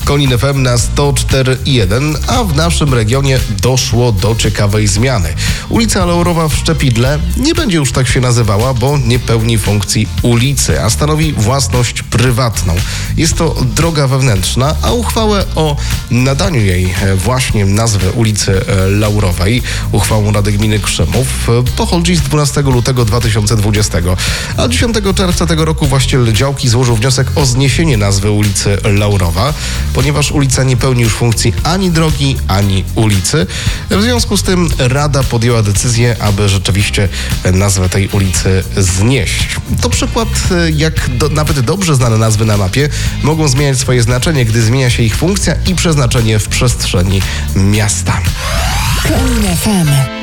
Konin FM na 104,1, a w naszym regionie doszło do ciekawej zmiany. Ulica Laurowa w Szczepidle nie będzie już tak się nazywała, bo nie pełni funkcji ulicy, a stanowi własność prywatną. Jest to droga wewnętrzna, a uchwałę o nadaniu jej właśnie nazwy ulicy Laurowej, uchwałą Rady Gminy Krzymów, pochodzi z 12 lutego 2020. A 10 czerwca tego roku właściciel działki złożył wniosek o zniesienie nazwy ulicy Laurowa, ponieważ ulica nie pełni już funkcji ani drogi, ani ulicy. W związku z tym Rada podjęła decyzję, aby rzeczywiście nazwę tej ulicy znieść. To przykład, jak nawet dobrze znane nazwy na mapie mogą zmieniać swoje znaczenie, gdy zmienia się ich funkcja i przeznaczenie w przestrzeni miasta. Konin FM.